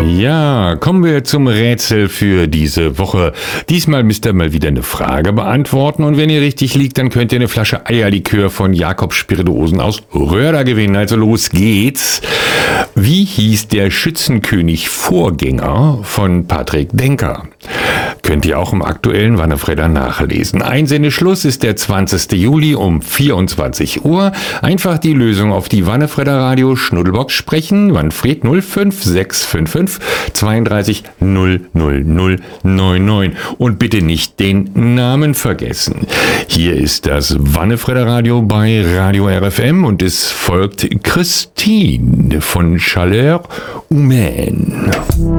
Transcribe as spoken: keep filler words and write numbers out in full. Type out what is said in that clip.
Ja, kommen wir zum Rätsel für diese Woche. Diesmal müsst ihr mal wieder eine Frage beantworten und wenn ihr richtig liegt, dann könnt ihr eine Flasche Eierlikör von Jakob Spirituosen aus Röhrda gewinnen. Also los geht's. Wie hieß der Schützenkönig-Vorgänger von Patrick Denker? Könnt ihr auch im aktuellen Wannefredder nachlesen. Einsendeschluss ist der zwanzigster Juli um vierundzwanzig Uhr. Einfach die Lösung auf die Wannefredder Radio Schnuddelbox sprechen. Manfred null fünf sechs fünf fünf zwei drei null null null neun neun. Und bitte nicht den Namen vergessen. Hier ist das Wannefredder Radio bei Radio R F M und es folgt Christine von Chaleur Humaine.